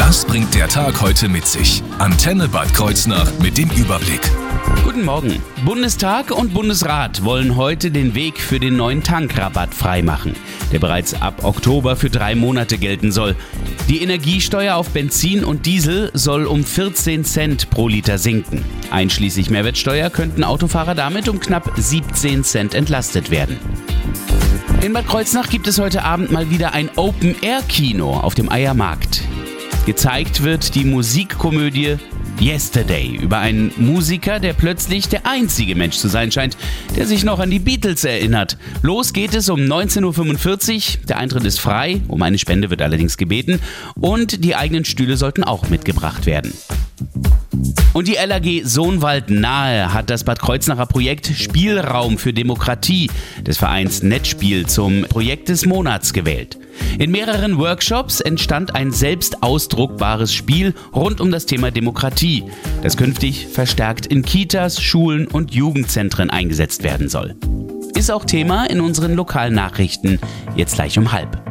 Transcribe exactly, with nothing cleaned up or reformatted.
Das bringt der Tag heute mit sich. Antenne Bad Kreuznach mit dem Überblick. Guten Morgen. Bundestag und Bundesrat wollen heute den Weg für den neuen Tankrabatt freimachen, der bereits ab Oktober für drei Monate gelten soll. Die Energiesteuer auf Benzin und Diesel soll um vierzehn Cent pro Liter sinken. Einschließlich Mehrwertsteuer könnten Autofahrer damit um knapp siebzehn Cent entlastet werden. In Bad Kreuznach gibt es heute Abend mal wieder ein Open-Air-Kino auf dem Eiermarkt. Gezeigt wird die Musikkomödie Yesterday über einen Musiker, der plötzlich der einzige Mensch zu sein scheint, der sich noch an die Beatles erinnert. Los geht es um neunzehn Uhr fünfundvierzig. Der Eintritt ist frei, um eine Spende wird allerdings gebeten und die eigenen Stühle sollten auch mitgebracht werden. Und die L A G Sohnwald Nahe hat das Bad Kreuznacher Projekt Spielraum für Demokratie des Vereins Netzspiel zum Projekt des Monats gewählt. In mehreren Workshops entstand ein selbst ausdruckbares Spiel rund um das Thema Demokratie, das künftig verstärkt in Kitas, Schulen und Jugendzentren eingesetzt werden soll. Ist auch Thema in unseren lokalen Nachrichten, jetzt gleich um halb.